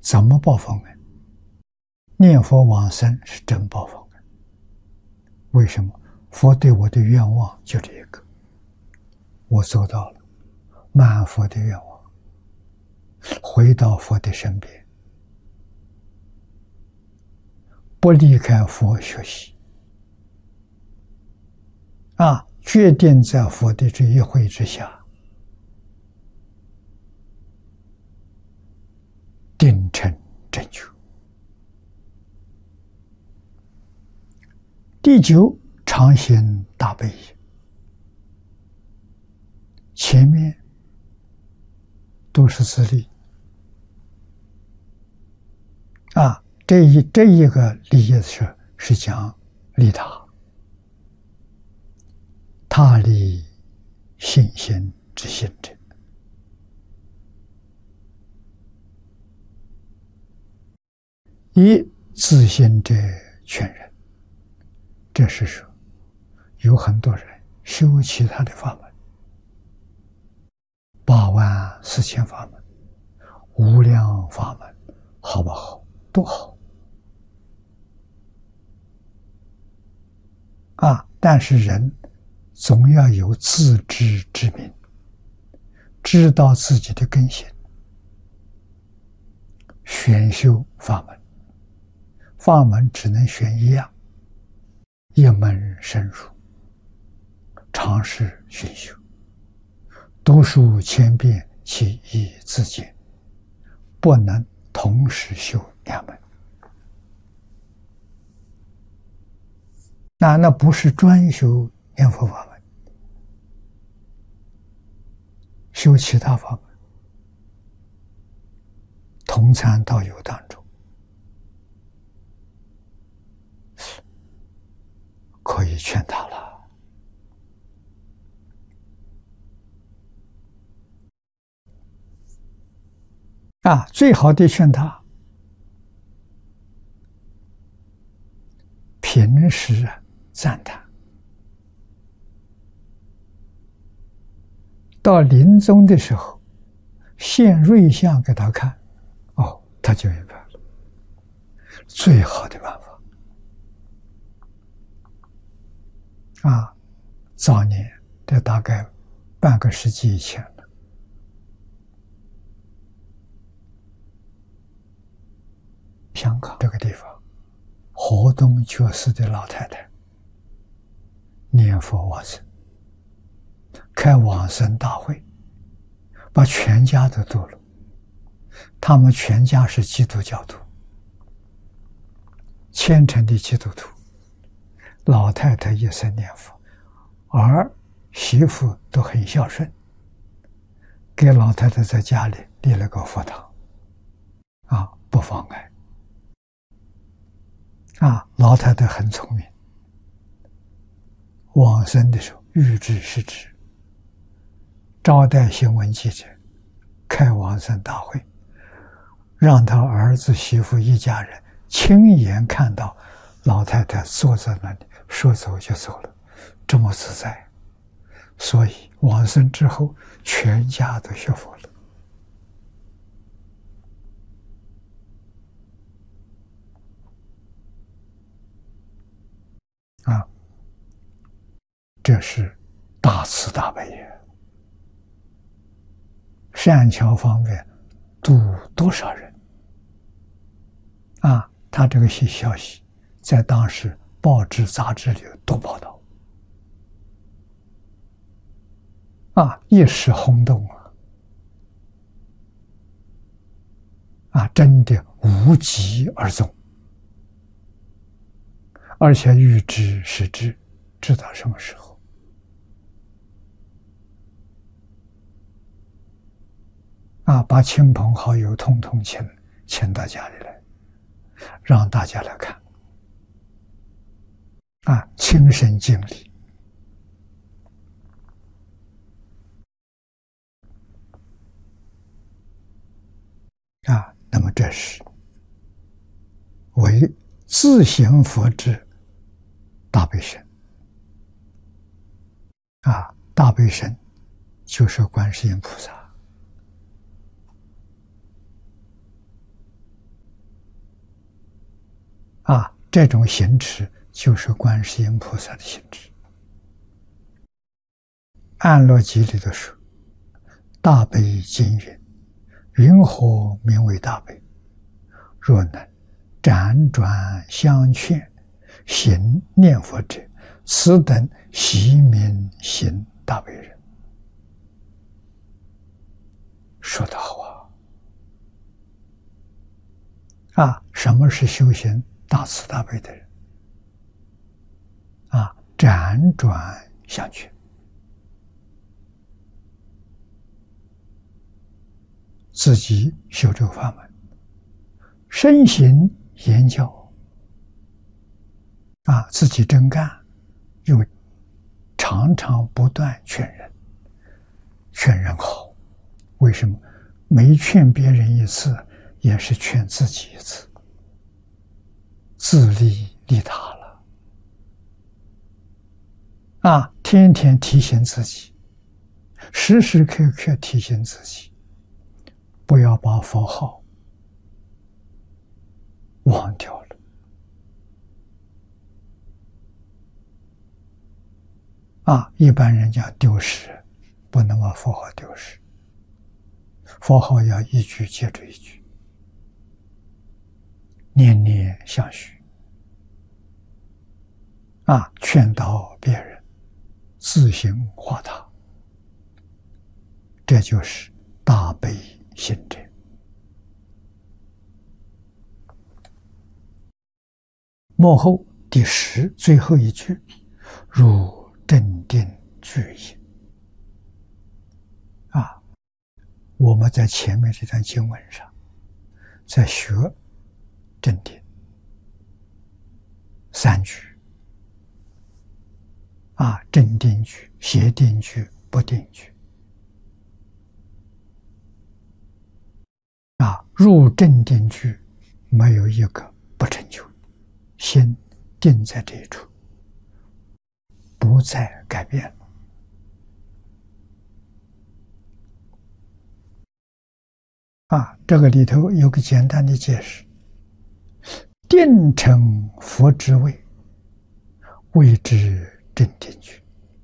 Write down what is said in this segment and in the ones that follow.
怎么报佛恩？念佛往生是真报佛恩。为什么？佛对我的愿望就这一个，我做到了，满佛的愿望，回到佛的身边，不离开佛学习，决定在佛的这一会之下，定成正觉。第九，常行大悲业。前面都是自利这一个利益是讲利他，他利信心之行者。以自信者劝人，这是说有很多人修其他的法门，84000法门，无量法门，好不好？都好但是人总要有自知之明，知道自己的根性，选修法门。法门只能选一样，一门深入，尝试熏修，读书千遍，其义自见，不能同时修2门。那不是专修念佛法门，修其他法门，同参道友当中，可以劝他了。最好的劝他，平时赞叹，到临终的时候现瑞相给他看，他就明白了，最好的办法。早年这大概半个世纪以前了，香港这个地方，河东觉寺的老太太念佛往生，开往生大会，把全家都度了。他们全家是基督教徒，虔诚的基督徒。老太太一生念佛，儿媳妇都很孝顺，给老太太在家里立了个佛堂，不妨碍。老太太很聪明，往生的时候预知是知，招待新闻记者，开往生大会，让他儿子媳妇一家人亲眼看到老太太坐在那里，说走就走了，这么自在。所以往生之后全家都学佛了。这是大慈大悲也，善巧方便度多少人他这个消息在当时报纸杂志里都报道一时轰动真的无疾而终，而且预知是知道什么时候把亲朋好友统统请到家里来，让大家来看亲身经历那么这是为自行佛之大悲神大悲神就是观世音菩萨这种行持就是观世音菩萨的行持。安乐集里头说：“大悲经云，云何名为大悲？若能辗转相劝，行念佛者，此等悉名行大悲人。”说得好什么是修行大慈大悲的人？辗转相劝，自己修这个法门，身行言教，自己真干，又常常不断劝人，劝人好。为什么？每劝别人一次，也是劝自己一次，自利利他了。天天提醒自己，时时刻刻提醒自己，不要把佛号忘掉了。一般人讲丢失，不能把佛号丢失。佛号要一句接着一句，念念相续，劝导别人，自行化他，这就是大悲行者。末后第10最后一句，如正定具也。我们在前面这段经文上，在学正定3句，正定句、邪定句、不定句。入正定句没有一个不成就，心定在这一处，不再改变了。这个里头有个简单的解释：定成佛之位，谓之正定句。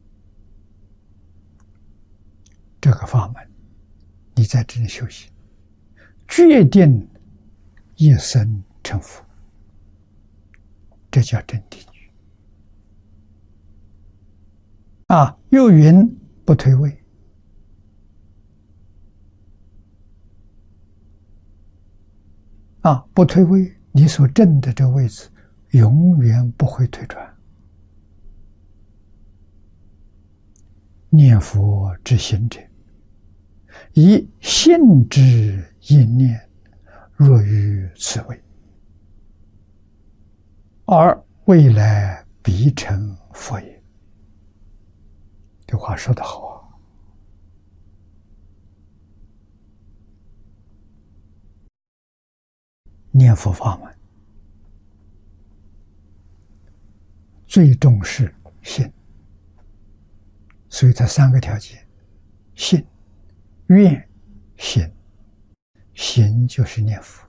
这个法门，你在这里修行，决定一生成佛，这叫正定句。又云不退位。不退位，你所证的这个位置永远不会退转。念佛之行者，以信之一念，若于此位，而未来必成佛也。这话说得好念佛法门最重视信，所以它3个条件：信、愿、行。行就是念佛。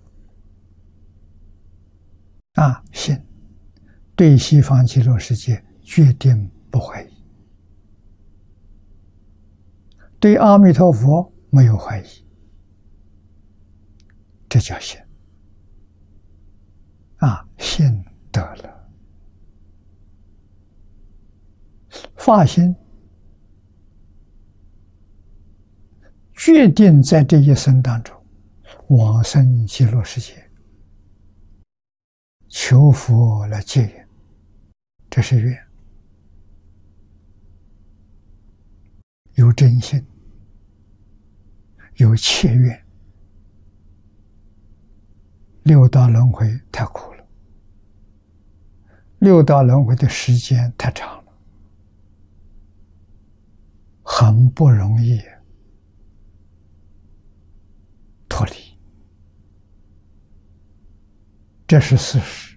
信对西方极乐世界决定不怀疑，对阿弥陀佛没有怀疑，这叫信。信得了。发心决定在这一生当中往生极乐世界，求佛来接引，这是愿。有真心，有切愿。六道轮回太苦了，六道轮回的时间太长了，很不容易脱离，这是事实。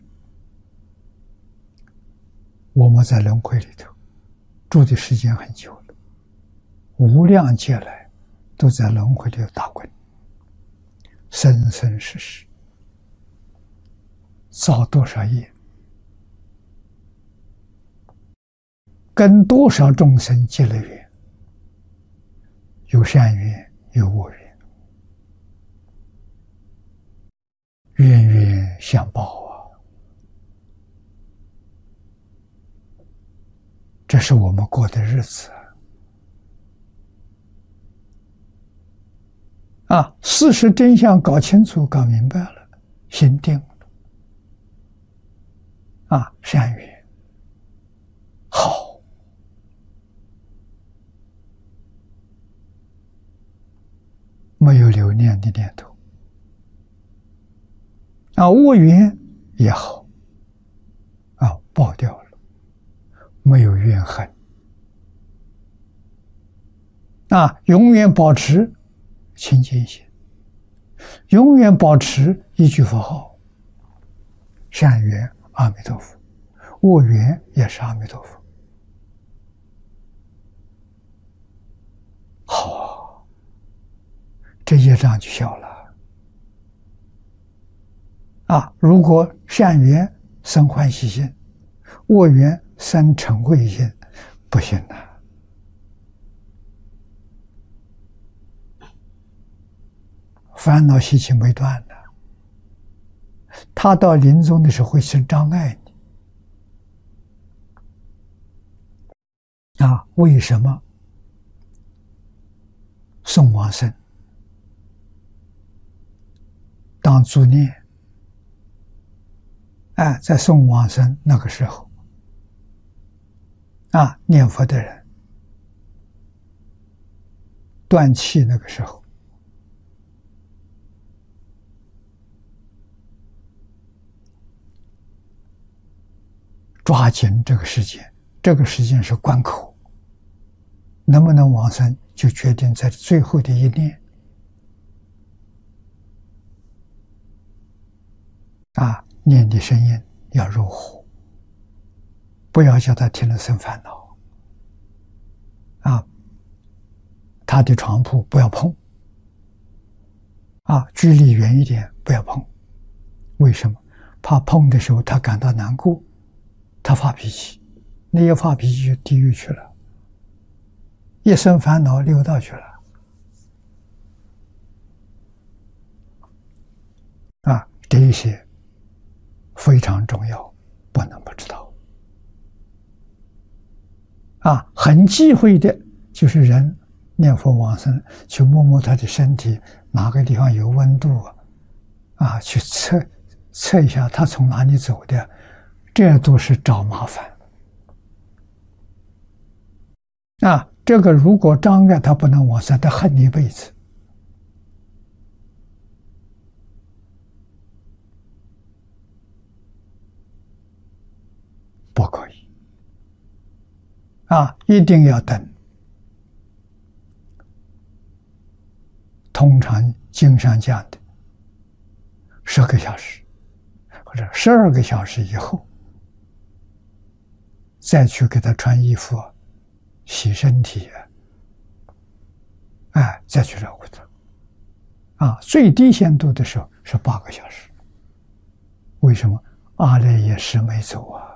我们在轮回里头住的时间很久了，无量劫来都在轮回里打滚，生生世世造多少业，跟多少众生结了缘，有善缘，有恶缘，冤冤相报啊！这是我们过的日子啊！事实真相搞清楚、搞明白了，心定了啊，善缘好，没有留念的念头啊，恶缘也好啊，爆掉了，没有怨恨啊，永远保持清净心，永远保持一句佛号，善缘阿弥陀佛，恶缘也是阿弥陀佛。好啊，这业障就小了啊！如果善缘生欢喜心，恶缘生嗔恚心，不行了。烦恼习气没断的，他到临终的时候会生障碍你啊！为什么送往生当助念？哎，在送往生那个时候啊，念佛的人断气那个时候，抓紧这个时间，这个时间是关口，能不能往生就决定在最后的一念啊，念的声音要柔和，不要叫他听了生烦恼啊，他的床铺不要碰啊，距离远一点，不要碰。为什么？怕碰的时候他感到难过，他发脾气，那一发脾气就地狱去了，一生烦恼六道去了啊！这一些非常重要，不能不知道啊！很忌讳的就是人念佛往生，去摸摸他的身体，哪个地方有温度啊，去测一下他从哪里走的，这都是找麻烦啊！这个如果障碍他不能往生，他恨你一辈子。不可以啊！一定要等，通常经上讲的10个小时或者12个小时以后，再去给他穿衣服、洗身体，哎，再去照顾他啊！最低限度的时候是8个小时。为什么？阿赖耶识没走啊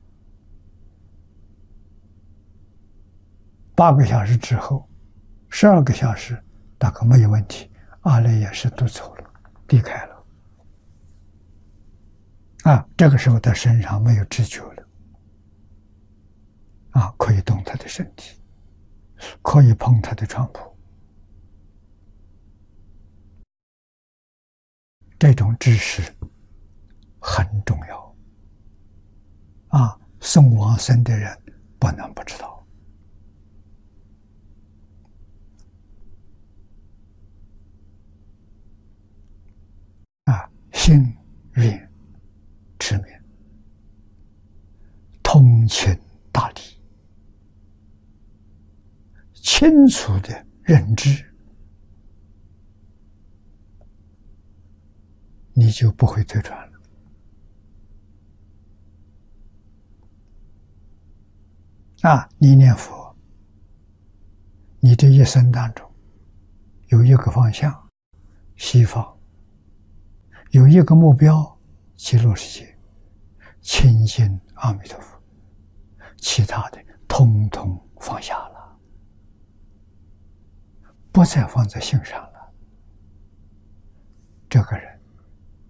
！8个小时之后，12个小时大概没有问题，阿赖耶识都走了，离开了啊！这个时候他身上没有知觉了啊，可以动他的身体，可以碰他的床铺，这种知识很重要啊！送往生的人不能不知道啊！心愿持名，通情达理，清楚的认知，你就不会退转了啊！你念佛，你这一生当中有一个方向，西方；有一个目标，极乐世界。 亲近阿弥陀佛，其他的通通放下了，不再放在心上了。这个人